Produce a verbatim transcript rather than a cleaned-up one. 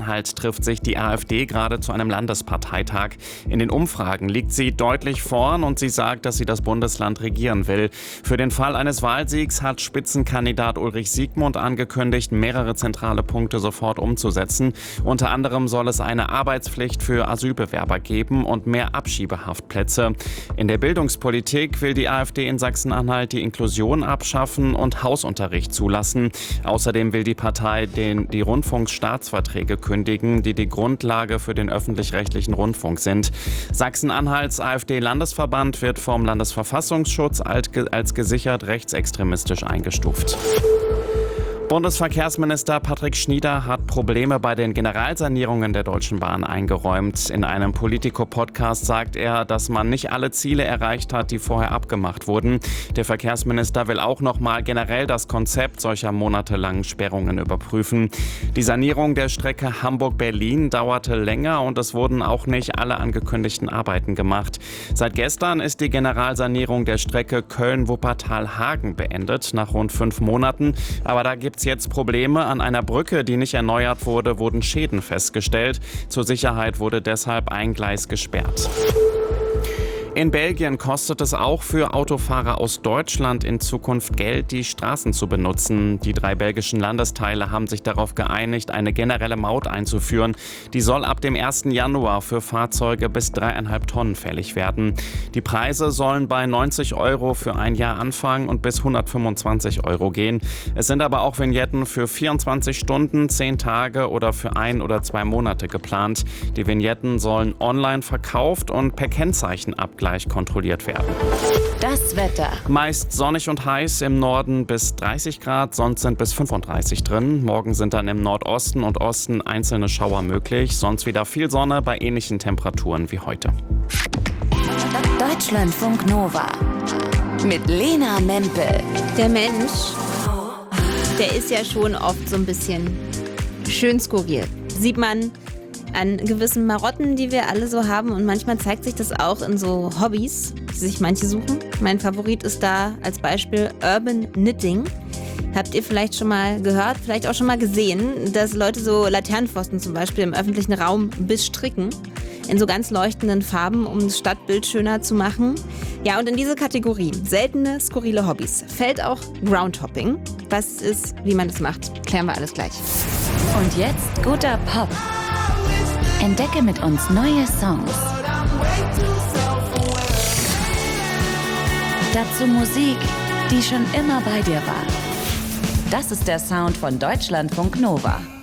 Sachsen-Anhalt trifft sich die AfD gerade zu einem Landesparteitag. In den Umfragen liegt sie deutlich vorn und sie sagt, dass sie das Bundesland regieren will. Für den Fall eines Wahlsiegs hat Spitzenkandidat Ulrich Siegmund angekündigt, mehrere zentrale Punkte sofort umzusetzen. Unter anderem soll es eine Arbeitspflicht für Asylbewerber geben und mehr Abschiebehaftplätze. In der Bildungspolitik will die AfD in Sachsen-Anhalt die Inklusion abschaffen und Hausunterricht zulassen. Außerdem will die Partei den, die Rundfunkstaatsverträge kündigen, die die Grundlage für den öffentlich-rechtlichen Rundfunk sind. Sachsen-Anhalts AfD-Landesverband wird vom Landesverfassungsschutz als gesichert rechtsextremistisch eingestuft. Bundesverkehrsminister Patrick Schnieder hat Probleme bei den Generalsanierungen der Deutschen Bahn eingeräumt. In einem Politico-Podcast sagt er, dass man nicht alle Ziele erreicht hat, die vorher abgemacht wurden. Der Verkehrsminister will auch noch mal generell das Konzept solcher monatelangen Sperrungen überprüfen. Die Sanierung der Strecke Hamburg-Berlin dauerte länger und es wurden auch nicht alle angekündigten Arbeiten gemacht. Seit gestern ist die Generalsanierung der Strecke Köln-Wuppertal-Hagen beendet, nach rund fünf Monaten. Aber da gibt jetzt Probleme. An einer Brücke, die nicht erneuert wurde, wurden Schäden festgestellt. Zur Sicherheit wurde deshalb ein Gleis gesperrt. In Belgien kostet es auch für Autofahrer aus Deutschland in Zukunft Geld, die Straßen zu benutzen. Die drei belgischen Landesteile haben sich darauf geeinigt, eine generelle Maut einzuführen. Die soll ab dem ersten Januar für Fahrzeuge bis dreieinhalb Tonnen fällig werden. Die Preise sollen bei neunzig Euro für ein Jahr anfangen und bis hundertfünfundzwanzig Euro gehen. Es sind aber auch Vignetten für vierundzwanzig Stunden, zehn Tage oder für ein oder zwei Monate geplant. Die Vignetten sollen online verkauft und per Kennzeichen abgleich kontrolliert werden. Das Wetter. Meist sonnig und heiß, im Norden bis dreißig Grad, sonst sind bis fünfunddreißig drin. Morgen sind dann im Nordosten und Osten einzelne Schauer möglich, sonst wieder viel Sonne bei ähnlichen Temperaturen wie heute. Deutschlandfunk Nova mit Lena Mempel. Der Mensch, der ist ja schon oft so ein bisschen schön skurril. Sieht man an gewissen Marotten, die wir alle so haben, und manchmal zeigt sich das auch in so Hobbys, die sich manche suchen. Mein Favorit ist da als Beispiel Urban Knitting. Habt ihr vielleicht schon mal gehört, vielleicht auch schon mal gesehen, dass Leute so Laternenpfosten zum Beispiel im öffentlichen Raum bestricken, in so ganz leuchtenden Farben, um das Stadtbild schöner zu machen. Ja, und in diese Kategorie seltene, skurrile Hobbys fällt auch Groundhopping. Was es ist, wie man das macht, klären wir alles gleich. Und jetzt guter Pop. Entdecke mit uns neue Songs. Dazu Musik, die schon immer bei dir war. Das ist der Sound von Deutschlandfunk Nova.